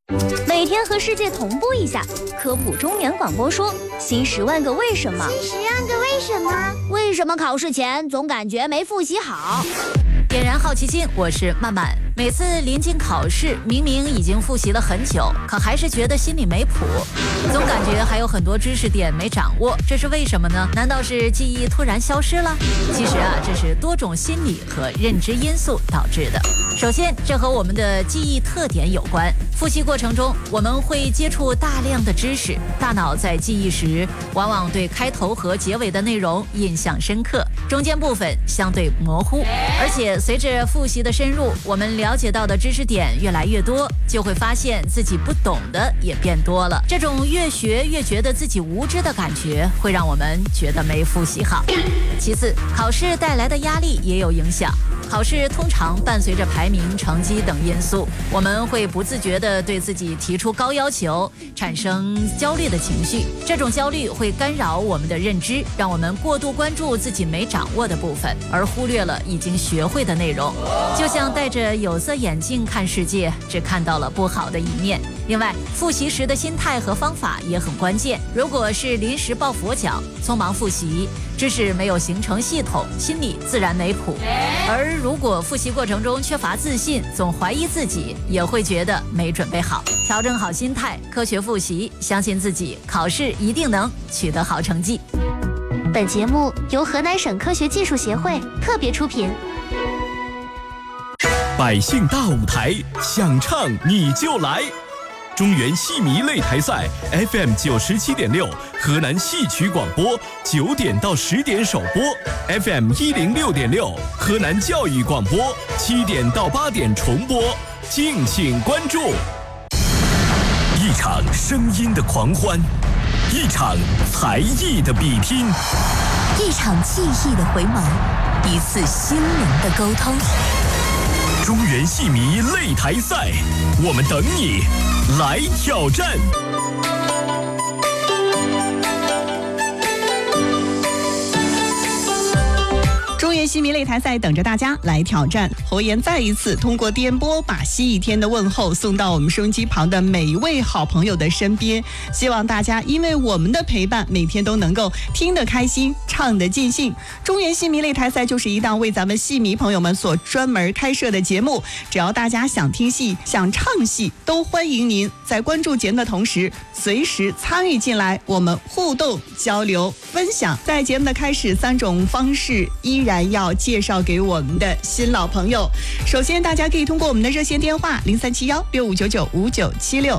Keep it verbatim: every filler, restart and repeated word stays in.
每天和世界同步一下，科普中原广播说新十万个为什么。 新十万个为什么？ 为什么考试前总感觉没复习好？ 点燃好奇心，我是曼曼。每次临近考试，明明已经复习了很久，可还是觉得心里没谱，总感觉还有很多知识点没掌握，这是为什么呢？难道是记忆突然消失了？其实啊，这是多种心理和认知因素导致的。首先，这和我们的记忆特点有关。复习过程中，我们会接触大量的知识，大脑在记忆时，往往对开头和结尾的内容印象深刻，中间部分相对模糊。而且随着复习的深入，我们了解到的知识点越来越多，就会发现自己不懂的也变多了。这种越学越觉得自己无知的感觉，会让我们觉得没复习好。其次，考试带来的压力也有影响。考试通常伴随着排名、成绩等因素，我们会不自觉地对自己提出高要求，产生焦虑的情绪。这种焦虑会干扰我们的认知，让我们过度关注自己没掌握的部分，而忽略了已经学会的内容。就像戴着有色眼镜看世界，只看到了不好的一面。另外，复习时的心态和方法也很关键。如果是临时抱佛脚、匆忙复习，知识没有形成系统，心里自然没谱。而如果复习过程中缺乏自信，总怀疑自己，也会觉得没准备好。调整好心态，科学复习，相信自己，考试一定能取得好成绩。 本节目由河南省科学技术协会特别出品。 百姓大舞台，想唱你就来。中原戏迷擂台赛 F M 九十七点六，河南戏曲广播九点到十点首播 ，F M 一零六点六，河南教育广播七点到八点重播，敬请关注。一场声音的狂欢，一场才艺的比拼， 一场记忆的回眸，一次心灵的沟通。 中原戏迷擂台赛，我们等你来挑战。 中原戏迷擂台赛等着大家来挑战。侯岩再一次通过电波把西一天的问候送到我们收音机旁的每一位好朋友的身边，希望大家因为我们的陪伴，每天都能够听得开心，唱得尽兴。中原戏迷擂台赛就是一档为咱们戏迷朋友们所专门开设的节目，只要大家想听戏、想唱戏，都欢迎您在关注节目的同时，随时参与进来，我们互动、交流、分享。在节目的开始，三种方式依然要介绍给我们的新老朋友。首先，大家可以通过我们的热线电话零三七幺六五九九五九七六